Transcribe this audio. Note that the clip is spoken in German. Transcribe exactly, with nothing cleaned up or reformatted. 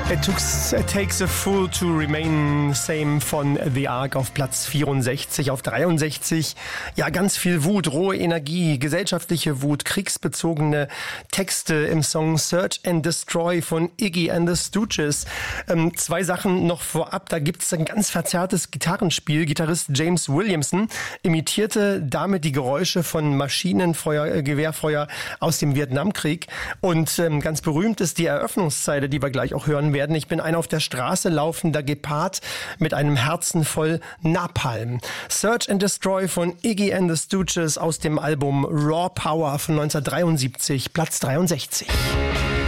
It, took, it takes a fool to remain same von The Ark auf Platz vierundsechzig, auf dreiundsechzig. Ja, ganz viel Wut, rohe Energie, gesellschaftliche Wut, kriegsbezogene Texte im Song Search and Destroy von Iggy and the Stooges. Ähm, zwei Sachen noch vorab, da gibt es ein ganz verzerrtes Gitarrenspiel. Gitarrist James Williamson imitierte damit die Geräusche von Maschinenfeuer, äh, Gewehrfeuer aus dem Vietnamkrieg. Und ähm, ganz berühmt ist die Eröffnungszeile, die wir gleich auch hören werden. Ich bin ein auf der Straße laufender Gepard mit einem Herzen voll Napalm. Search and Destroy von Iggy and the Stooges aus dem Album Raw Power von neunzehnhundertdreiundsiebzig, Platz dreiundsechzig.